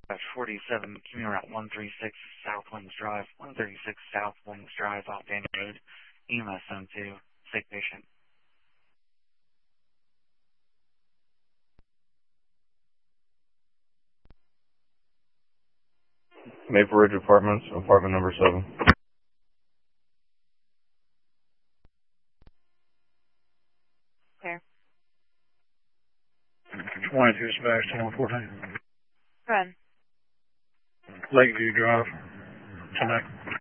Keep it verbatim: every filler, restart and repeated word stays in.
At forty-seven, commuter route one thirty-six South Wings Drive, one thirty-six South Wings Drive, off Daniel Road, E M S zone two, sick patient. Maple Ridge Apartments, apartment number seven. There. twenty-two Sebastian one fourteen. Run. Lakeview Drive, tonight.